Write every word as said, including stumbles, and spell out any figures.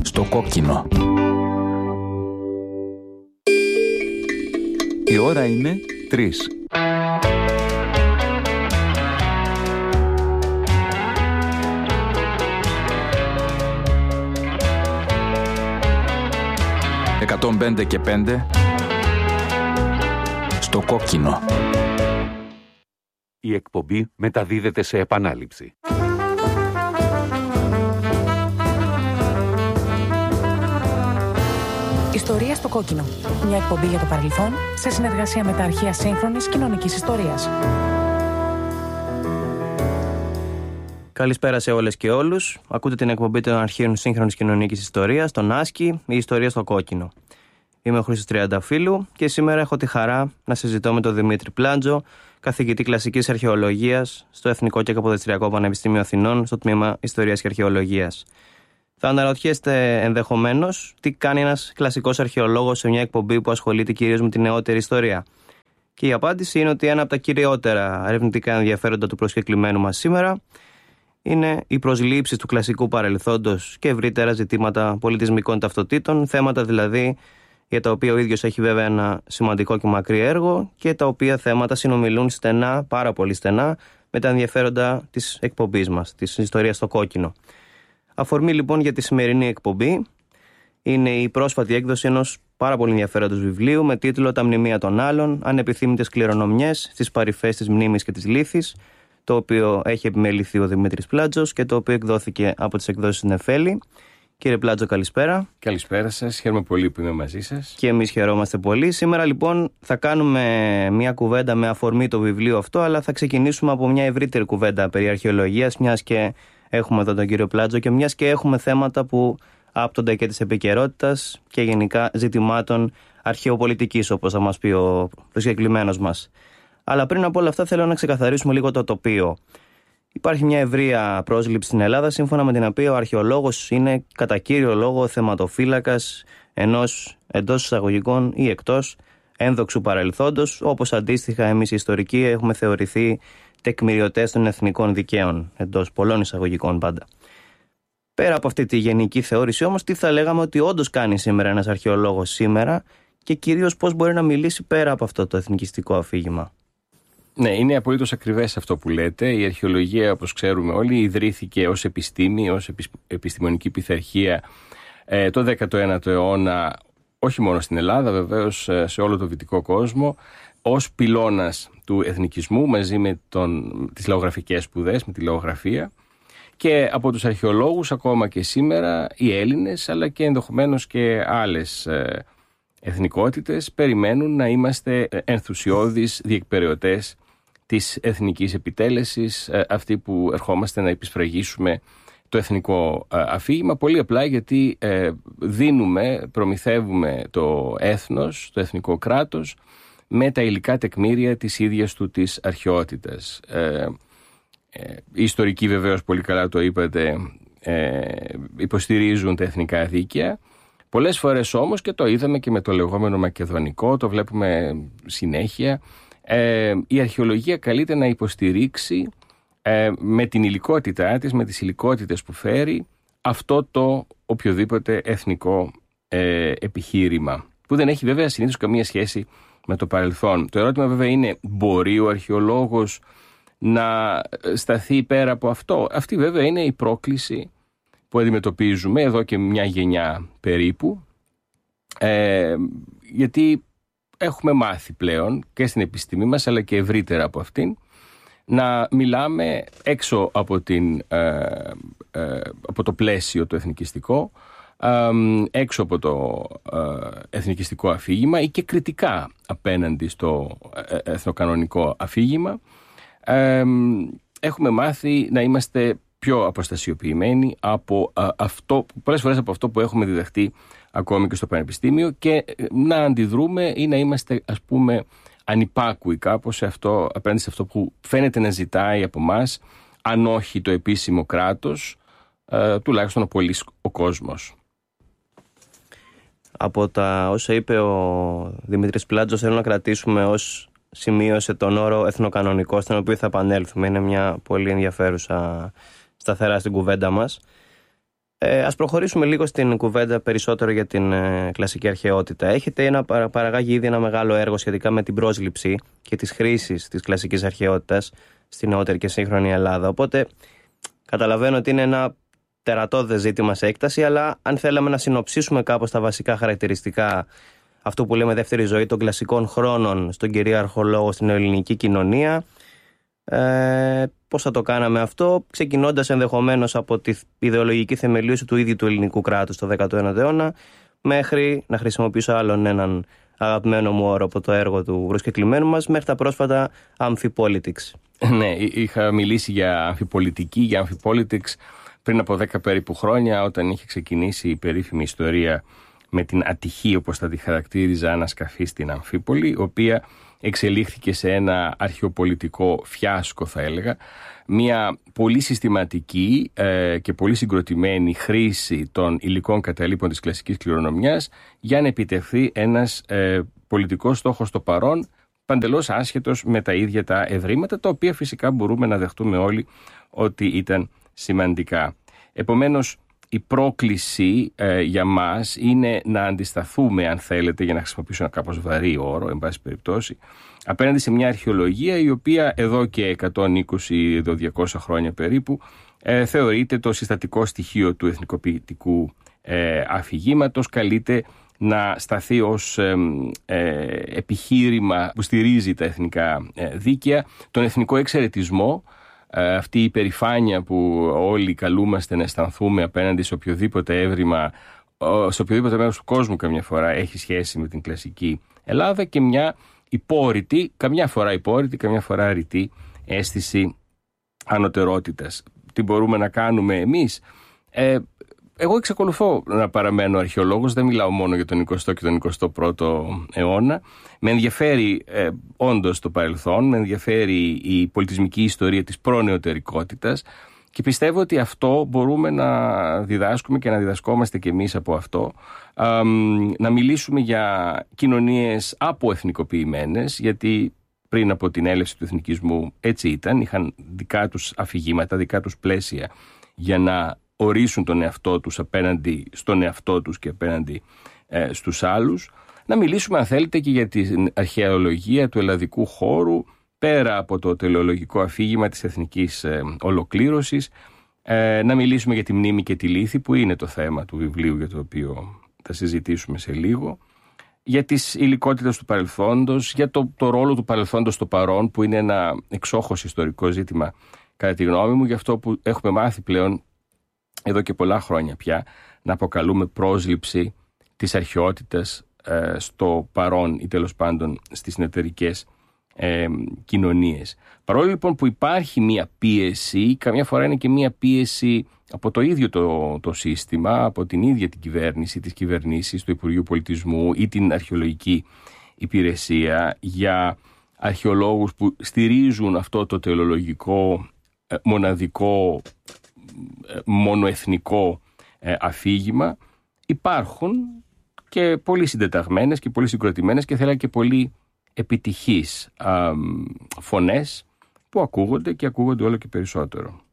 στο κόκκινο. Η ώρα είναι τρεις. εκατόν πέντε και πέντε στο κόκκινο. Η εκπομπή μεταδίδεται σε επανάληψη. Ιστορία στο κόκκινο. Μια εκπομπή για το παρελθόν σε συνεργασία με τα αρχεία σύγχρονης κοινωνικής ιστορίας. Καλησπέρα σε όλες και όλους. Ακούτε την εκπομπή των αρχείων σύγχρονης κοινωνικής ιστορίας, τον Άσκη, η ιστορία στο κόκκινο. Είμαι ο Χρήστος Τριανταφύλου και σήμερα έχω τη χαρά να συζητώ με τον Δημήτρη Πλάτζο, καθηγητή κλασικής αρχαιολογίας στο Εθνικό και Καποδιστριακό Πανεπιστήμιο Αθηνών, στο τμήμα Ιστορίας και Αρχαιολογίας. Θα αναρωτιέστε ενδεχομένως τι κάνει ένας κλασικός αρχαιολόγος σε μια εκπομπή που ασχολείται κυρίως με τη νεότερη ιστορία. Και η απάντηση είναι ότι ένα από τα κυριότερα ερευνητικά ενδιαφέροντα του προσκεκλημένου μας σήμερα είναι οι προσλήψεις του κλασικού παρελθόντος και ευρύτερα ζητήματα πολιτισμικών ταυτοτήτων, θέματα δηλαδή για τα οποία ο ίδιος έχει βέβαια ένα σημαντικό και μακρύ έργο και τα οποία θέματα συνομιλούν στενά, πάρα πολύ στενά, με τα ενδιαφέροντα της εκπομπής μας, της ιστορίας στο κόκκινο. Αφορμή λοιπόν για τη σημερινή εκπομπή είναι η πρόσφατη έκδοση ενός πάρα πολύ ενδιαφέροντος βιβλίου με τίτλο «Τα μνημεία των άλλων, ανεπιθύμητες κληρονομιές στις παρυφές της μνήμης και της λύθης», το οποίο έχει επιμεληθεί ο Δημήτρης Πλάτζος και το οποίο εκδόθηκε από τις εκδόσεις Νεφέλη. Κύριε Πλάτζο, καλησπέρα. Καλησπέρα σας, χαίρομαι πολύ που είμαι μαζί σας. Και εμείς χαιρόμαστε πολύ. Σήμερα λοιπόν θα κάνουμε μια κουβέντα με αφορμή το βιβλίο αυτό, αλλά θα ξεκινήσουμε από μια ευρύτερη κουβέντα περί αρχαιολογίας, μιας και έχουμε εδώ τον κύριο Πλάτζο και μιας και έχουμε θέματα που άπτονται και της επικαιρότητας και γενικά ζητημάτων αρχαιοπολιτικής, όπως θα μας πει ο προσκεκλημένος μας. Αλλά πριν από όλα αυτά θέλω να ξεκαθαρίσουμε λίγο το τοπίο. Υπάρχει μια ευρεία πρόσληψη στην Ελλάδα, σύμφωνα με την οποία ο αρχαιολόγος είναι κατά κύριο λόγο θεματοφύλακας ενός εντός εισαγωγικών ή εκτός ένδοξου παρελθόντος, όπως αντίστοιχα εμείς οι ιστορικοί έχουμε θεωρηθεί τεκμηριωτές των εθνικών δικαίων, εντός πολλών εισαγωγικών πάντα. Πέρα από αυτή τη γενική θεώρηση όμως, τι θα λέγαμε ότι όντως κάνει σήμερα ένας αρχαιολόγος σήμερα και κυρίως πώς μπορεί να μιλήσει πέρα από αυτό το εθνικιστικό αφήγημα. Ναι, είναι απολύτως ακριβές αυτό που λέτε. Η αρχαιολογία, όπως ξέρουμε όλοι, ιδρύθηκε ως επιστήμη, ως επιστημονική πειθαρχία ε, το δέκατο ένατο αιώνα, όχι μόνο στην Ελλάδα, βεβαίως σε όλο το δυτικό κόσμο, ως πυλώνας του εθνικισμού μαζί με τον, τις λαογραφικές σπουδές, με τη λαογραφία. Και από τους αρχαιολόγους ακόμα και σήμερα οι Έλληνες, αλλά και ενδεχομένως και άλλες ε, εθνικότητες, περιμένουν να είμαστε ενθουσιώδεις διεκπεραιωτές της εθνικής επιτέλεσης, αυτοί που ερχόμαστε να επισφραγίσουμε το εθνικό αφήγημα, πολύ απλά γιατί δίνουμε, προμηθεύουμε το έθνος, το εθνικό κράτος, με τα υλικά τεκμήρια της ίδιας του της αρχαιότητας. Οι ιστορικοί βεβαίως, πολύ καλά το είπατε, υποστηρίζουν τα εθνικά δίκαια. Πολλές φορές όμως, και το είδαμε και με το λεγόμενο μακεδονικό, το βλέπουμε συνέχεια, ε, η αρχαιολογία καλείται να υποστηρίξει ε, με την υλικότητά της, με τις υλικότητες που φέρει, αυτό το οποιοδήποτε εθνικό ε, επιχείρημα, που δεν έχει βέβαια συνήθως καμία σχέση με το παρελθόν. Το ερώτημα βέβαια είναι, μπορεί ο αρχαιολόγος να σταθεί πέρα από αυτό? Αυτή βέβαια είναι η πρόκληση που αντιμετωπίζουμε εδώ και μια γενιά περίπου, ε, γιατί έχουμε μάθει πλέον και στην επιστήμη μας, αλλά και ευρύτερα από αυτήν, να μιλάμε έξω από, την, ε, ε, από το πλαίσιο το εθνικιστικό, ε, έξω από το ε, εθνικιστικό αφήγημα ή και κριτικά απέναντι στο ε, εθνοκανονικό αφήγημα. Ε, έχουμε μάθει να είμαστε πιο αποστασιοποιημένοι από α, αυτό, πολλές φορές από αυτό που έχουμε διδαχτεί ακόμη και στο πανεπιστήμιο, και να αντιδρούμε ή να είμαστε, ας πούμε, ανυπάκουοι κάπως σε αυτό, απέναντι σε αυτό που φαίνεται να ζητάει από μας, αν όχι το επίσημο κράτος, ε, τουλάχιστον ο πολύς ο κόσμος. Από τα όσα είπε ο Δημήτρης Πλάτζος, θέλω να κρατήσουμε ως σημείωσε τον όρο εθνοκανονικό, στον οποίο θα επανέλθουμε. Είναι μια πολύ ενδιαφέρουσα σταθερά στην κουβέντα μας. Ε, ας προχωρήσουμε λίγο στην κουβέντα περισσότερο για την ε, κλασική αρχαιότητα. Έχετε ένα, παραγάγει ήδη ένα μεγάλο έργο σχετικά με την πρόσληψη και τις χρήσεις της κλασικής αρχαιότητας στην νεότερη και σύγχρονη Ελλάδα. Οπότε καταλαβαίνω ότι είναι ένα τερατώδες ζήτημα σε έκταση, αλλά αν θέλαμε να συνοψίσουμε κάπως τα βασικά χαρακτηριστικά αυτού που λέμε δεύτερη ζωή των κλασικών χρόνων στον κυρίαρχο λόγο στην ελληνική κοινωνία, ε, πώς θα το κάναμε αυτό, ξεκινώντας ενδεχομένως από τη ιδεολογική θεμελίωση του ίδιου του ελληνικού κράτους το δέκατο ένατο αιώνα, μέχρι να χρησιμοποιήσω άλλον έναν αγαπημένο μου όρο από το έργο του προσκεκλημένου μας, μέχρι τα πρόσφατα Amphipolitics. Ναι, είχα μιλήσει για αμφιπολιτική, για Amphipolitics πριν από δέκα περίπου χρόνια, όταν είχε ξεκινήσει η περίφημη ιστορία με την ατυχή, όπως θα τη χαρακτήριζα, ανασκαφή στην Αμφίπολη, η οποία εξελίχθηκε σε ένα αρχαιοπολιτικό φιάσκο, θα έλεγα. Μια πολύ συστηματική ε, και πολύ συγκροτημένη χρήση των υλικών καταλήπων της κλασικής κληρονομιάς για να επιτευχθεί ένας ε, πολιτικός στόχος στο παρόν, παντελώς άσχετος με τα ίδια τα ευρήματα, τα οποία φυσικά μπορούμε να δεχτούμε όλοι ότι ήταν σημαντικά. Επομένως, η πρόκληση ε, για μας είναι να αντισταθούμε, αν θέλετε, για να χρησιμοποιήσω ένα κάπως βαρύ όρο, εν πάση περιπτώσει, απέναντι σε μια αρχαιολογία η οποία εδώ και εκατόν είκοσι με διακόσια χρόνια περίπου ε, θεωρείται το συστατικό στοιχείο του εθνικοποιητικού ε, αφηγήματος, καλείται να σταθεί ως ε, ε, επιχείρημα που στηρίζει τα εθνικά ε, δίκαια, τον εθνικό εξαιρετισμό, αυτή η υπερηφάνεια που όλοι καλούμαστε να αισθανθούμε απέναντι σε οποιοδήποτε έβριμα, σε οποιοδήποτε μέρος του κόσμου καμιά φορά έχει σχέση με την κλασική Ελλάδα, και μια υπόρρητη, καμιά φορά υπόρρητη, καμιά φορά ρητή αίσθηση ανωτερότητας. Τι μπορούμε να κάνουμε εμείς? Ε, εγώ εξακολουθώ να παραμένω αρχαιολόγος, δεν μιλάω μόνο για τον εικοστό και τον εικοστό πρώτο αιώνα. Με ενδιαφέρει ε, όντως το παρελθόν, με ενδιαφέρει η πολιτισμική ιστορία της προνεωτερικότητας, και πιστεύω ότι αυτό μπορούμε να διδάσκουμε και να διδασκόμαστε κι εμείς από αυτό. Ε, να μιλήσουμε για κοινωνίες αποεθνικοποιημένες, γιατί πριν από την έλευση του εθνικισμού έτσι ήταν, είχαν δικά τους αφηγήματα, δικά τους πλαίσια για να ορίσουν τον εαυτό τους απέναντι στον εαυτό τους και απέναντι ε, στους άλλους. Να μιλήσουμε, αν θέλετε, και για την αρχαιολογία του ελλαδικού χώρου, πέρα από το τελεολογικό αφήγημα της εθνικής ε, ολοκλήρωσης. Ε, να μιλήσουμε για τη μνήμη και τη λύθη, που είναι το θέμα του βιβλίου για το οποίο θα συζητήσουμε σε λίγο. Για τις υλικότητες του παρελθόντος, για το, το ρόλο του παρελθόντος στο παρόν, που είναι ένα εξόχως ιστορικό ζήτημα κατά τη γνώμη μου, για αυτό που έχουμε μάθει πλέον εδώ και πολλά χρόνια πια να αποκαλούμε πρόσληψη της αρχαιότητας ε, στο παρόν ή τέλος πάντων στις νεωτερικές ε, κοινωνίες. Παρόλο λοιπόν που υπάρχει μία πίεση, καμιά φορά είναι και μία πίεση από το ίδιο το, το σύστημα, από την ίδια την κυβέρνηση, τις κυβερνήσεις του Υπουργείου Πολιτισμού ή την αρχαιολογική υπηρεσία, για αρχαιολόγους που στηρίζουν αυτό το τελεολογικό ε, μοναδικό μονοεθνικό ε, αφήγημα. Υπάρχουν και πολύ συντεταγμένες και πολύ συγκροτημένες και θέλα και πολύ επιτυχείς α, φωνές που ακούγονται και ακούγονται όλο και περισσότερο.